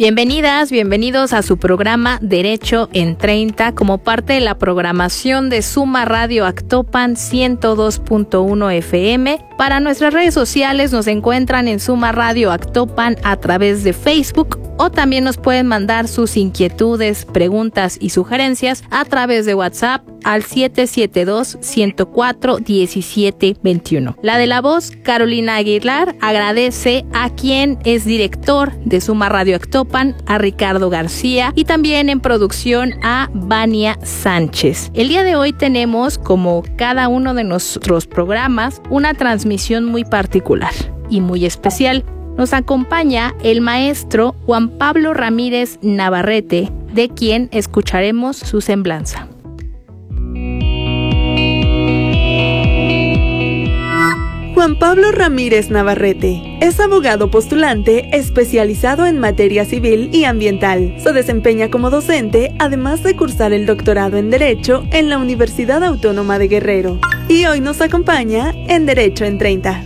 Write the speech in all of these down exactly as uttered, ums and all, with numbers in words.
Bienvenidas, bienvenidos a su programa Derecho en treinta como parte de la programación de Suma Radio Actopan ciento dos punto uno F M. Para nuestras redes sociales nos encuentran en Suma Radio Actopan a través de Facebook o también nos pueden mandar sus inquietudes, preguntas y sugerencias a través de WhatsApp al siete siete dos, uno cero cuatro, uno siete dos uno. La de la voz, Carolina Aguilar, agradece a quien es director de Suma Radio Actopan, a Ricardo García, y también en producción a Vania Sánchez. El día de hoy tenemos, como cada uno de nuestros programas, una transmisión muy particular y muy especial. Nos acompaña el maestro Juan Pablo Ramírez Navarrete, de quien escucharemos su semblanza. Juan Pablo Ramírez Navarrete es abogado postulante especializado en materia civil y ambiental. Se desempeña como docente, además de cursar el doctorado en Derecho en la Universidad Autónoma de Guerrero. Y hoy nos acompaña en Derecho en treinta.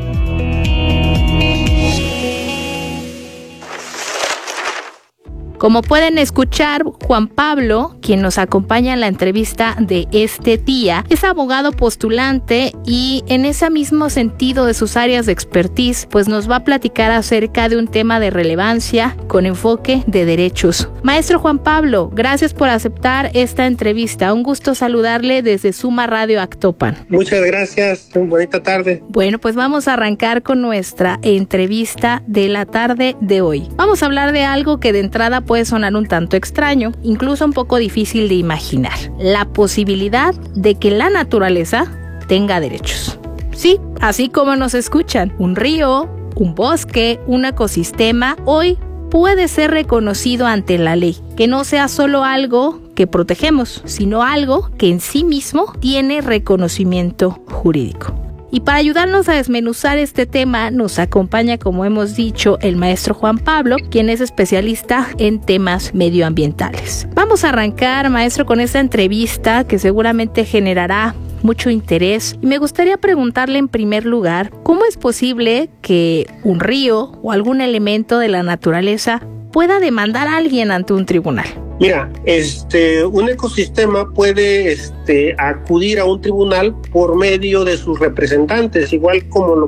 Como pueden escuchar, Juan Pablo, quien nos acompaña en la entrevista de este día, es abogado postulante y en ese mismo sentido de sus áreas de expertise, pues nos va a platicar acerca de un tema de relevancia con enfoque de derechos. Maestro Juan Pablo, gracias por aceptar esta entrevista. Un gusto saludarle desde Suma Radio Actopan. Muchas gracias, una bonita tarde. Bueno, pues vamos a arrancar con nuestra entrevista de la tarde de hoy. Vamos a hablar de algo que de entrada puede sonar un tanto extraño, incluso un poco difícil de imaginar: la posibilidad de que la naturaleza tenga derechos. Sí, así como nos escuchan, un río, un bosque, un ecosistema, hoy puede ser reconocido ante la ley, que no sea solo algo que protegemos, sino algo que en sí mismo tiene reconocimiento jurídico. Y para ayudarnos a desmenuzar este tema, nos acompaña, como hemos dicho, el maestro Juan Pablo, quien es especialista en temas medioambientales. Vamos a arrancar, maestro, con esta entrevista que seguramente generará mucho interés. Y me gustaría preguntarle en primer lugar, ¿cómo es posible que un río o algún elemento de la naturaleza pueda demandar a alguien ante un tribunal? Mira, este, un ecosistema puede este, acudir a un tribunal por medio de sus representantes, igual como lo